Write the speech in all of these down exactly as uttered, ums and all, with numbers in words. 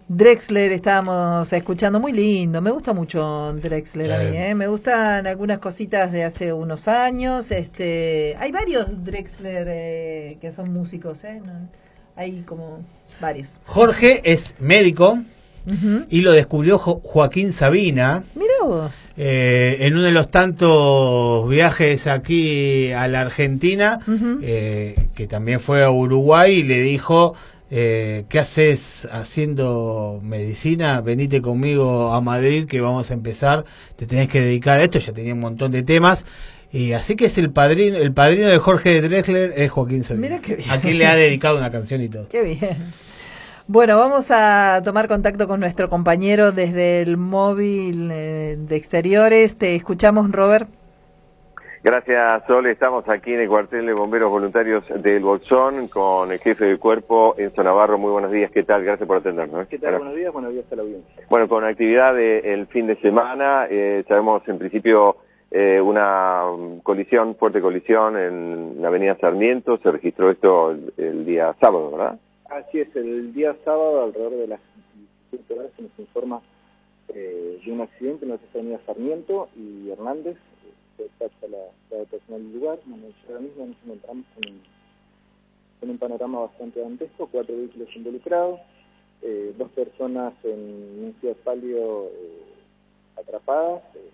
Drexler estábamos escuchando, muy lindo, me gusta mucho Drexler a mí, ¿eh? Me gustan algunas cositas de hace unos años, este, hay varios Drexler eh, que son músicos, ¿eh? No, hay como varios. Jorge es médico. Uh-huh. Y lo descubrió jo Joaquín Sabina. Mirá vos. Eh, en uno de los tantos viajes aquí a la Argentina, Uh-huh. eh, que también fue a Uruguay, y le dijo, eh, ¿qué haces haciendo medicina? Venite conmigo a Madrid que vamos a empezar, te tenés que dedicar a esto. Ya tenía un montón de temas. Y así que es el padrino, el padrino de Jorge Drexler es Joaquín Sabina. Mira qué bien. A quien le ha dedicado una canción y todo. Qué bien. Bueno, vamos a tomar contacto con nuestro compañero desde el móvil eh, de exteriores. Te escuchamos, Robert. Gracias, Sol. Estamos aquí en el cuartel de bomberos voluntarios del Bolsón con el jefe de cuerpo, Enzo Navarro. Muy buenos días. ¿Qué tal? Gracias por atendernos. ¿Qué tal? Bueno. Buenos días. Buenos días a la audiencia. Bueno, con actividad del fin de semana, eh, sabemos en principio eh, una colisión, fuerte colisión en la avenida Sarmiento. Se registró esto el, el día sábado, ¿verdad? Así es, el día sábado, alrededor de las diecisiete horas, se nos informa eh, de un accidente en la avenida Sarmiento y Hernández. Se despachan la, la personal del lugar. Bueno, ahora mismo nos encontramos con un, con un panorama bastante dantesco, cuatro vehículos involucrados, eh, dos personas en un cefalio eh, atrapadas. Eh,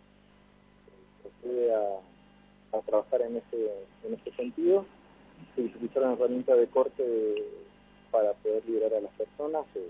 procede a, a trabajar en ese, en ese sentido. Se utilizaron herramientas de corte de, para poder liberar a las personas eh,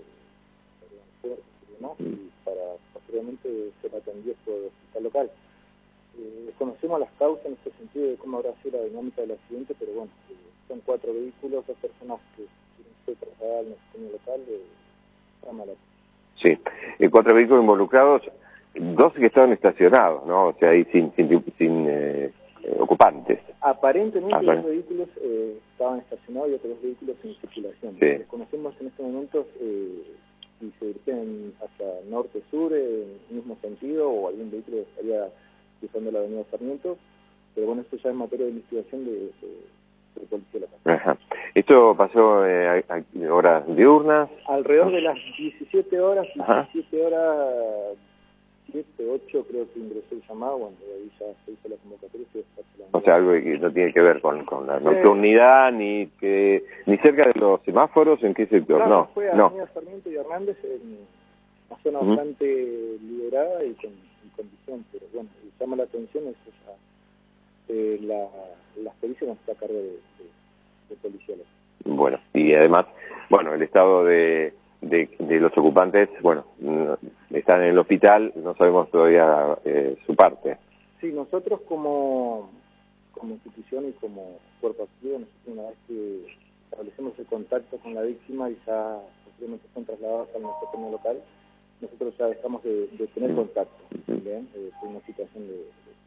y demás, y para posteriormente ser atendidos por el hospital local. Eh, desconocemos las causas en este sentido de cómo habrá sido la dinámica del accidente, pero bueno, eh, son cuatro vehículos, dos personas que quieren ser trasladadas al nosocomio local de Ramala. Sí, eh, cuatro vehículos involucrados, dos que estaban estacionados, ¿no? O sea, ahí sin, sin, sin eh, eh, ocupantes. Aparentemente Apare dos vehículos eh, estaban estacionados y otros vehículos en circulación. Sí. Desconocemos en este momento eh, si se dirigen hacia norte-sur en el mismo sentido o algún vehículo estaría cruzando la avenida Sarmiento, pero bueno, esto ya es materia de investigación de, de, de policía local. Ajá. ¿Esto pasó eh, a, a horas diurnas? Alrededor de las diecisiete horas, Ajá. diecisiete horas, siete, ocho creo que ingresó el llamado, bueno, ahí ya se hizo la convocatoria. Se o sea, algo que no tiene que ver con, con la nocturnidad, eh, ni que ni cerca de los semáforos, ¿en qué sector? No, no, fue a no. Avenida Sarmiento y Hernández en una zona uh-huh. bastante liberada y con en condición, pero bueno, llama la atención eso ya, eh, la, las pericias no está a cargo de, de, de policía local. Bueno, y además, bueno, el estado de, de, de los ocupantes, bueno, están en el hospital, no sabemos todavía eh, su parte. Sí, nosotros como, como institución y como cuerpo activo, nosotros una vez que establecemos el contacto con la víctima y ya posteriormente son trasladados al nosocomio local, nosotros ya dejamos de, de tener contacto, ¿bien? Eh, es una situación de, de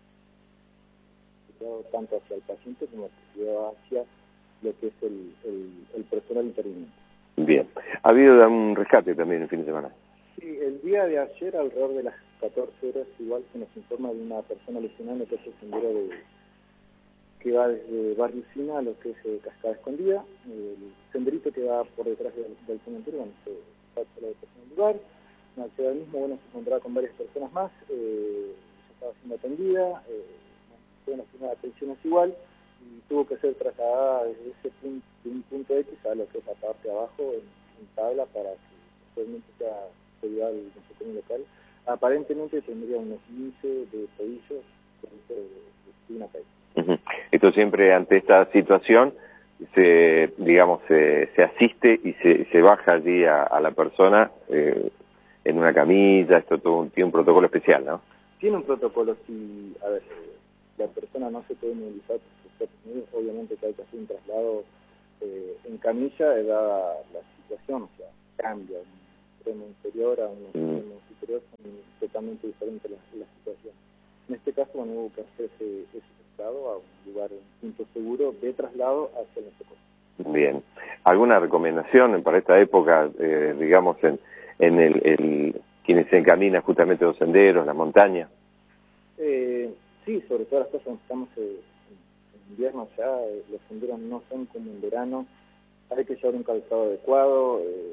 cuidado tanto hacia el paciente como cuidado hacia lo que es el, el, el personal interviniente. Bien. ¿Ha habido un rescate también el fin de semana? Sí, el día de ayer, alrededor de las catorce horas, igual se nos informa de una persona lesionada en el sendero de, que va desde Barrio Sina a lo que es eh, Cascada Escondida. El senderito que va por detrás del, del cementerio, bueno, se pasa la depresión del lugar. En la ciudad mismo, bueno, se encontraba con varias personas más, eh, ya estaba siendo atendida, eh, bueno, las primeras atenciones igual, y tuvo que ser trasladada desde ese punto, de un punto X a lo que es la parte de abajo, en, en tabla, para que posteriormente sea seguridad del nosocomio local. Aparentemente tendría unos quince de tobillos, de, de, de una caída. Uh-huh. Esto siempre ante esta situación se, digamos, se, se asiste y se, se baja allí a, a la persona eh, en una camilla. Esto todo, tiene un protocolo especial, ¿no? Tiene un protocolo, si, a ver, la persona no se puede movilizar por sus propios medios, obviamente que hay que hacer un traslado eh, en camilla, dada la situación, o sea, cambia un extremo inferior a un extremo mm. superior, son totalmente diferentes las, las situaciones. En este caso, bueno, hubo que hacer ese, ese traslado a un lugar, un punto seguro de traslado hacia el nosocomio. Bien. ¿Alguna recomendación para esta época, eh, digamos, en, en el, el quienes se encaminan justamente los senderos, la montaña? Eh, sí, sobre todas las cosas, estamos eh, en invierno ya, eh, los senderos no son como en verano, hay que llevar un calzado adecuado, eh,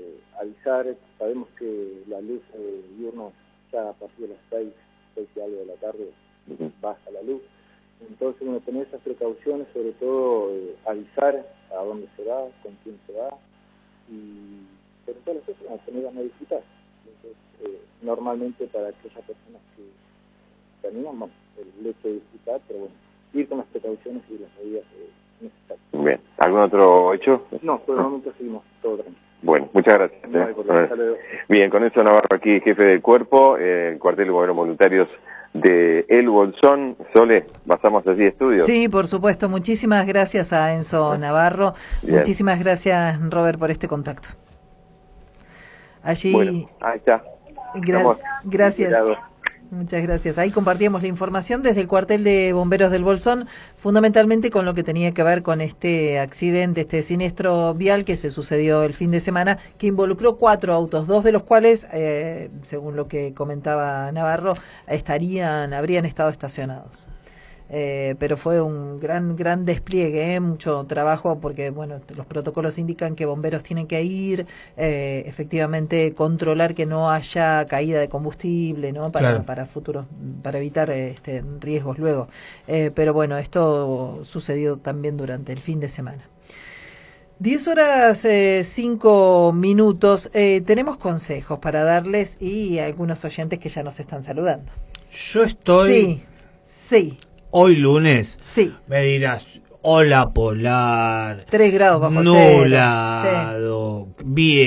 avisar. Sabemos que la luz eh, diurno ya a partir de las seis, seis y algo de la tarde uh-huh. baja la luz. Entonces uno tener esas precauciones, sobre todo eh, avisar a dónde se va, con quién se va, y sobre todo las cosas, tener a disfrutar. Entonces, eh, normalmente para aquellas personas que se animan, bueno, el hecho de disfrutar, pero bueno, ir con las precauciones y las medidas eh, necesarias. Bien, ¿algún otro hecho? No, por el momento seguimos todo tranquilo. Bueno, muchas gracias. No, ¿eh? por Bien, con eso Navarro aquí, jefe del cuerpo, eh, el cuartel de bomberos voluntarios de El Bolsón. Sole, pasamos allí estudios. Sí, por supuesto. Muchísimas gracias a Enzo Navarro. Bien. Muchísimas gracias, Robert, por este contacto. Allí. Bueno, ahí está. Gra gracias. Muchas gracias. Ahí compartíamos la información desde el cuartel de bomberos del Bolsón, fundamentalmente con lo que tenía que ver con este accidente, este siniestro vial que se sucedió el fin de semana, que involucró cuatro autos, dos de los cuales, eh, según lo que comentaba Navarro, estarían, habrían estado estacionados. Eh, pero fue un gran gran despliegue, eh, mucho trabajo, porque bueno, los protocolos indican que bomberos tienen que ir, eh, efectivamente controlar que no haya caída de combustible, ¿no? Para, claro. para futuros, para evitar este, riesgos luego. Eh, pero bueno, esto sucedió también durante el fin de semana. diez horas eh, cinco minutos. Eh, tenemos consejos para darles y algunos oyentes que ya nos están saludando. Yo estoy... Sí, sí. Hoy lunes, sí. me dirás, ola polar, tres grados bajo nublado, sí.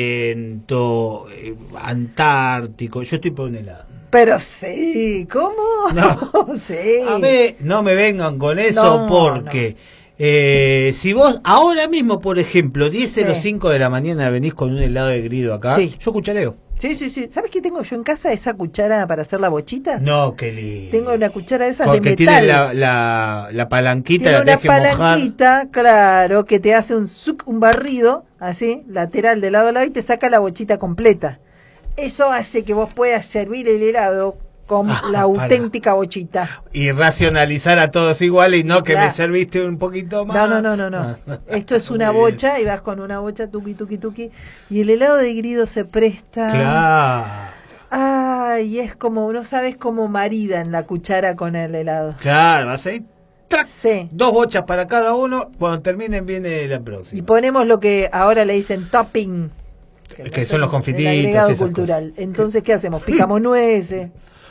viento, eh, antártico, yo estoy por un helado. Pero sí, ¿cómo? No, sí. A ver, no me vengan con eso no, porque no. Eh, si vos ahora mismo, por ejemplo, diez cero cinco sí. de la mañana venís con un helado de grido acá, sí. yo cuchareo. Sí, sí, sí. ¿Sabes qué tengo yo en casa? Esa cuchara para hacer la bochita. No, qué lindo. Tengo una cuchara de esas Porque de metal. tiene la, la, la palanquita, tiene la tenés que mojar. Una palanquita, claro, que te hace un suc, un barrido, así, lateral de lado a lado y te saca la bochita completa. Eso hace que vos puedas servir el helado con ah, la auténtica para. bochita. Y racionalizar a todos iguales y no que claro. me serviste un poquito más. No, no, no, no, no. Esto es una bocha y vas con una bocha tuqui, tuqui, tuqui. Y el helado de grido se presta. Claro. Ay, es como, no sabes cómo maridan la cuchara con el helado. Claro, vas ahí. ¡Trac! Sí. Dos bochas para cada uno. Cuando terminen viene la próxima. Y ponemos lo que ahora le dicen topping. Que, que son los confititos. El agregado cultural. Cosas. Entonces, ¿qué hacemos? Picamos nueces.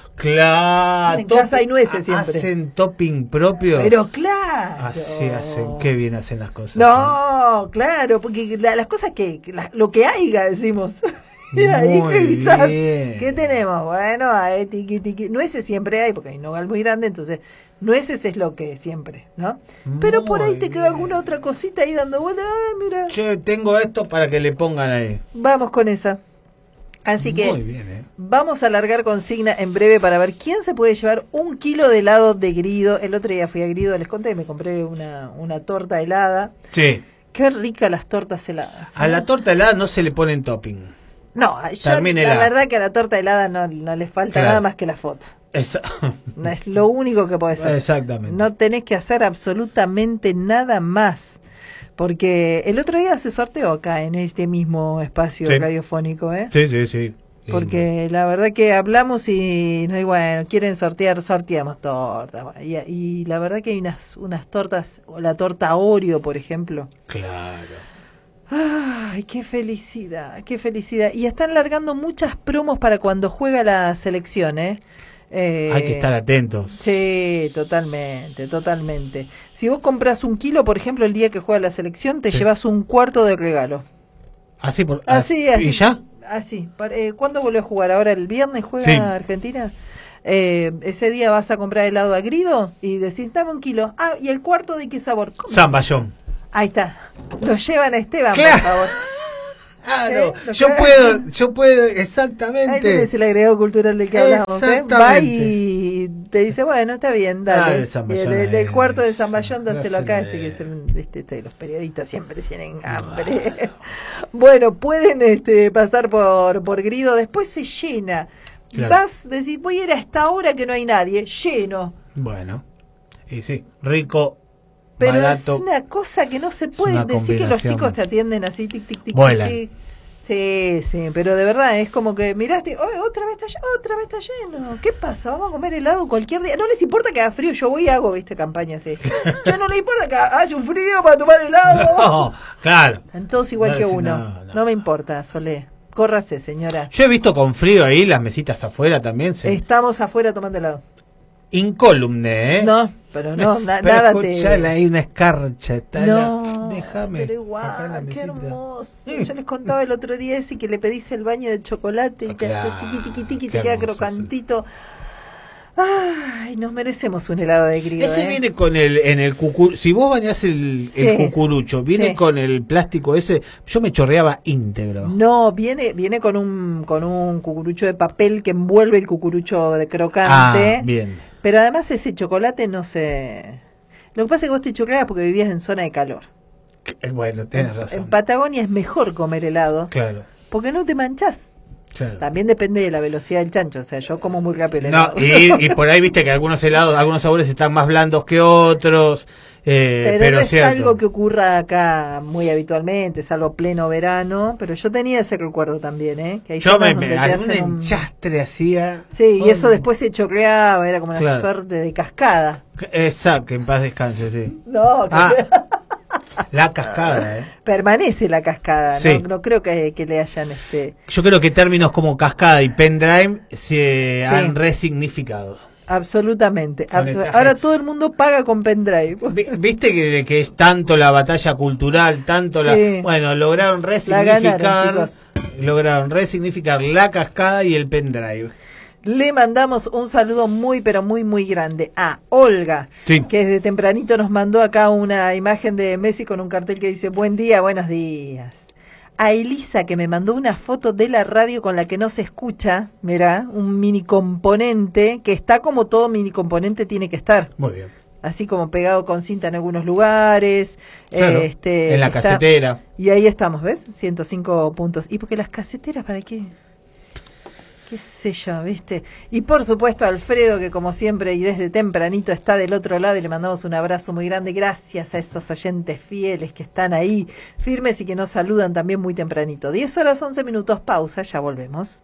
Claro. En casa hay nueces siempre. ¿Hacen topping propio? Pero claro. Así hacen. Qué bien hacen las cosas. No, ¿eh? Claro, porque la, las cosas que, la, lo que haya, decimos. Y ahí revisás. ¿Qué tenemos? Bueno, hay tiqui, tiqui. Nueces siempre hay, porque hay un nogal muy grande, entonces nueces es lo que siempre, ¿no? Muy Pero por ahí te queda bien. Alguna otra cosita ahí dando vuelta. Ay, mira. Yo tengo esto para que le pongan ahí. Vamos con esa. Así que Muy bien, ¿eh? Vamos a largar consigna en breve para ver quién se puede llevar un kilo de helado de grido. El otro día fui a Grido, les conté, me compré una, una torta helada. Sí. Qué rica las tortas heladas, ¿no? A la torta helada no se le ponen topping. No, yo, la helada. verdad que a la torta helada no, no le falta claro. nada más que la foto. Esa... No, es lo único que podés hacer. Exactamente. No tenés que hacer absolutamente nada más. Porque el otro día se sorteó acá en este mismo espacio sí. radiofónico, ¿eh? Sí, sí, sí. Porque la verdad que hablamos y, no, y bueno, quieren sortear, sorteamos tortas. Y, y la verdad que hay unas, unas tortas, la torta Oreo, por ejemplo. Claro. Ay, qué felicidad, qué felicidad. Y están largando muchas promos para cuando juega la selección, ¿eh? Eh, Hay que estar atentos. Sí, totalmente, totalmente. Si vos compras un kilo, por ejemplo, el día que juega la selección, te sí. llevas un cuarto de regalo. Así, por, así, así. ¿Y ya? Así. Eh, ¿Cuándo volvió a jugar? ¿Ahora el viernes juega sí. Argentina? Eh, ese día vas a comprar helado a Grido y decís, dame un kilo. Ah, ¿y el cuarto de qué sabor? Zamballón. Ahí está. Lo llevan a Esteban, claro. por favor. Claro, ¿Eh? yo puedo, yo puedo, exactamente. Ahí tenés el agregado cultural del que hablamos, ¿eh? Va y te dice, bueno, está bien, dale. Ah, el, el, el cuarto de Zamballón, dáselo acá, este que es el, este, este, los periodistas siempre tienen hambre. Ah. Bueno, pueden este, pasar por, por Grido, después se llena. Claro. Vas, decís, voy a ir a esta hora que no hay nadie, lleno. Bueno, y sí, rico. Pero barato, es una cosa que no se puede decir que los chicos te atienden así, tic, tic, tic, vuelan. tic. Sí, sí, pero de verdad es como que miraste, oh, otra vez está lleno, otra vez está lleno. ¿Qué pasa? Vamos a comer helado cualquier día. No les importa que haga frío, yo voy y hago, viste, campaña así. Yo no les importa que haya un frío para tomar helado. No, claro. Están todos igual No, que sí, uno. no, No, no. me importa, Solé. Córrase, señora. Yo he visto con frío ahí las mesitas afuera también. Se... Estamos afuera tomando helado. Incólume, ¿eh? No, pero no, na- Pero nada te... escuchala, hay una escarcha. Está No, la... Déjame. pero igual, acá en la qué mesita. hermoso. Yo les contaba el otro día ese que le pedís el baño de chocolate y te Claro, hace tiqui tiqui tiqui, qué te queda hermoso, crocantito. Ay, nos merecemos un helado de grillo. Ese ¿eh? viene con el, en el cucurucho. Si vos bañás el, el Sí, cucurucho, viene sí. con el plástico ese. Yo me chorreaba íntegro. No, viene viene con un con un cucurucho de papel que envuelve el cucurucho de crocante. Ah, bien. Pero además ese chocolate no se... Lo que pasa es que vos te chocabas porque vivías en zona de calor. Eh, Bueno, tenés razón. En Patagonia es mejor comer helado Claro, porque no te manchás. claro. También depende de la velocidad del chancho. O sea, yo como muy rápido el No, helado. y, y por ahí viste que algunos helados, algunos sabores están más blandos que otros. Eh, pero, pero no es cierto. algo que ocurra acá muy habitualmente, salvo pleno verano. Pero yo tenía ese recuerdo también, ¿eh? Que hay Yo zonas me, donde me te algún hacen un- enchastre hacía. Sí, y Oh, eso después se chocleaba, era como una Claro. suerte de cascada. Exacto, que en paz descanse, sí. No, Ah, que- la cascada, ¿eh? permanece la cascada. Sí. No, no creo que, que le hayan este. Yo creo que términos como cascada y pendrive se Sí. han resignificado. Absolutamente. Con abso- esta Ahora gente. todo el mundo paga con pendrive. Vi- Viste que, que es tanto la batalla cultural, tanto Sí. la... Bueno, lograron La resignificar... ganaron, chicos. Lograron resignificar la cascada y el pendrive. Le mandamos un saludo muy, pero muy, muy grande a Olga, Sí. que desde tempranito nos mandó acá una imagen de Messi con un cartel que dice buen día, buenos días. A Elisa, que me mandó una foto de la radio con la que no se escucha, mirá, un mini componente, que está como todo mini componente tiene que estar. Muy bien. Así como pegado con cinta en algunos lugares. Claro, eh, este, en la está- casetera. Y ahí estamos, ¿ves? ciento cinco puntos. ¿Y porque las caseteras para qué? Qué sé yo, ¿viste? Y por supuesto Alfredo, que como siempre y desde tempranito está del otro lado y le mandamos un abrazo muy grande. Gracias a esos oyentes fieles que están ahí, firmes y que nos saludan también muy tempranito. diez horas once minutos, pausa, ya volvemos.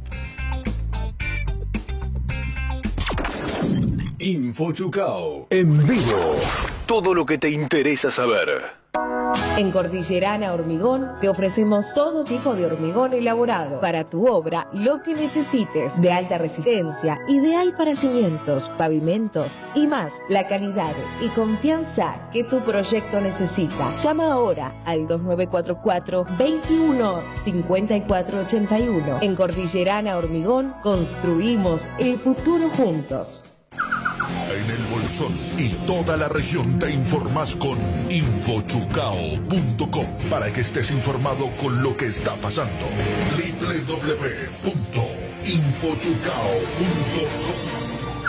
Info Chucao. En vivo. Todo lo que te interesa saber. En Cordillerana Hormigón te ofrecemos todo tipo de hormigón elaborado para tu obra, lo que necesites, de alta resistencia, ideal para cimientos, pavimentos y más, la calidad y confianza que tu proyecto necesita. Llama ahora al dos nueve cuatro cuatro, veintiuno, cincuenta y cuatro ochenta y uno. En Cordillerana Hormigón construimos el futuro juntos. En el Bolsón y toda la región te informás con info chucao punto com para que estés informado con lo que está pasando. doble u doble u doble u punto info chucao punto com